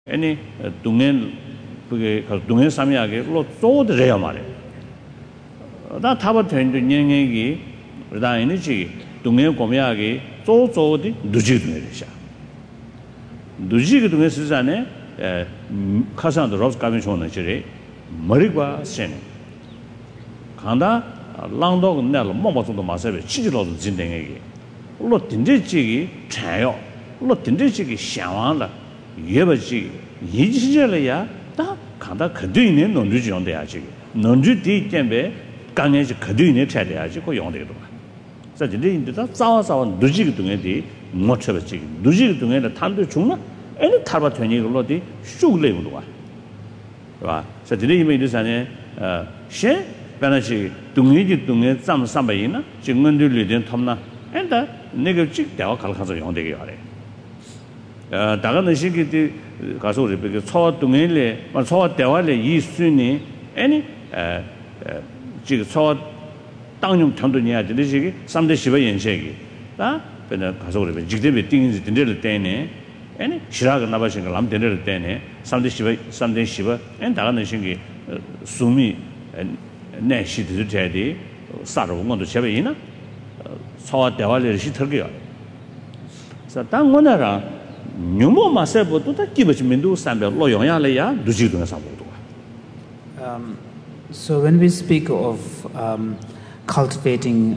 Any Dungen Dungen Samiage, Lord, so the Reamare. That Tabaton, the Yangi, Rada Energy, Dungen Comiagi, so the Dujig Merisha. Dujig to Mrs. Cousin the Rose Commission, Marigua Sen. Kanda, Langdog, Nell, Momos of the Masavi, Chilo Zindeng. Lot Dindigi, Chayo, Lot Dindigi, Shawana, Yebaji, Yijia, Kanda Kaduin, non Juji on the Aji, non Judy Gembe, Ganage Kaduin, Chadiaji, Yonde. Such a day into that Sawas on Dujig to Nedi, much of a chicken, Dujig to Ned, Tandu Chuna, and a Tabatoni Lodi, Shoe Level. Such a day you made this an She, Banachi, Dungi, Dungi, some Sambaina, Chingundu Lidin Tomna, and the negative Del Calcazo on the Yare. Dagan Shiki Casuri, because Saw Dungele, but saw Devale, Yi Suni, any saw Downum Tandunia, the Lishiki, some day Shiva and Shaggy. That, when a Casuri, Jigdebe things in the Dene, any Shiraga Nabashin, Lam Dene, some day Shiva, and Dagan Shingi, Sumi, and Nashi to Teddy, Saro, want to Shavina, saw Devale, she took it. So, Tangonara. Numo Masebo to give us Mindu Sambel, Loyoya, Dujidu Sabudu. So, when we speak of cultivating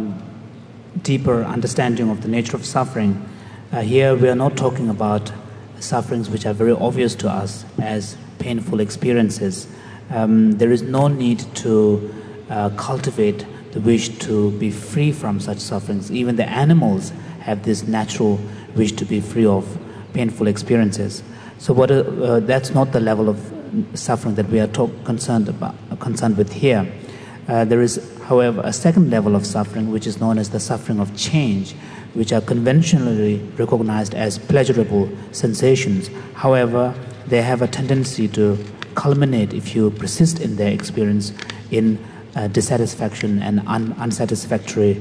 deeper understanding of the nature of suffering, here we are not talking about sufferings which are very obvious to us as painful experiences. There is no need to cultivate the wish to be free from such sufferings. Even the animals have this natural wish to be free of painful experiences. So that's not the level of suffering that we are concerned with here. There is, however, a second level of suffering, which is known as the suffering of change, which are conventionally recognized as pleasurable sensations. However, they have a tendency to culminate, if you persist in their experience, in dissatisfaction and unsatisfactory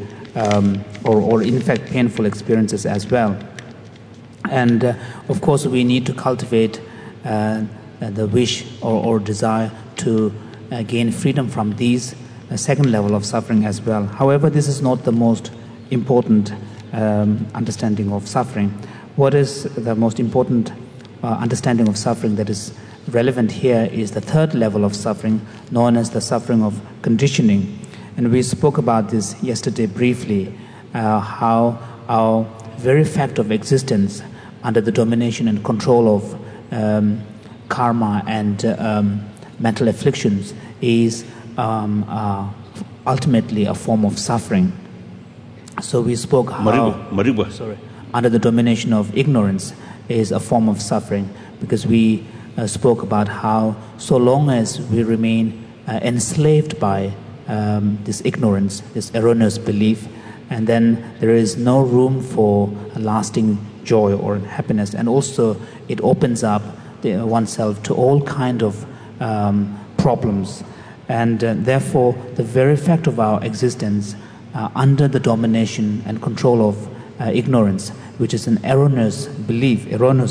or in fact painful experiences as well. And of course we need to cultivate the wish or desire to gain freedom from these second level of suffering as well. However, this is not the most important understanding of suffering. What is the most important understanding of suffering that is relevant here is the third level of suffering, known as the suffering of conditioning. And we spoke about this yesterday briefly, how our very fact of existence under the domination and control of karma and mental afflictions is ultimately a form of suffering. So we spoke how under the domination of ignorance is a form of suffering, because we spoke about how so long as we remain enslaved by this ignorance, this erroneous belief, and then there is no room for a lasting joy or happiness, and also it opens up oneself to all kind of problems, and therefore the very fact of our existence under the domination and control of ignorance, which is an erroneous belief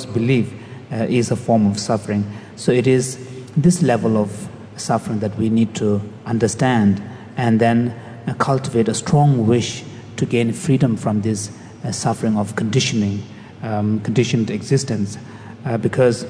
is a form of suffering. So it is this level of suffering that we need to understand, and then cultivate a strong wish to gain freedom from this suffering of conditioning, conditioned existence, because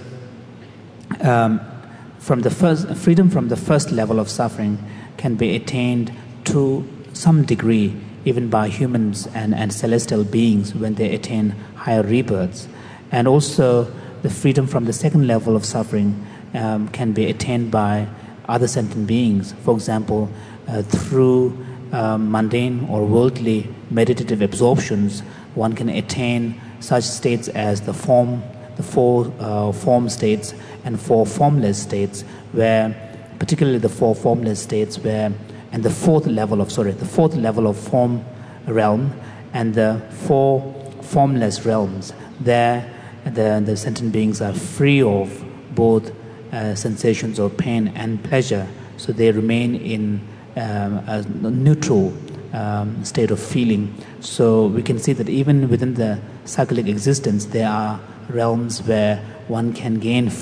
freedom from the first level of suffering can be attained to some degree even by humans and celestial beings when they attain higher rebirths. And also the freedom from the second level of suffering can be attained by other sentient beings. For example, through mundane or worldly meditative absorptions, one can attain such states as the four form states and four formless states, where particularly the four formless states and the fourth level of form realm and the four formless realms, there the sentient beings are free of both sensations of pain and pleasure, so they remain in a neutral state of feeling. So we can see that even within the cyclic existence there are realms where one can gain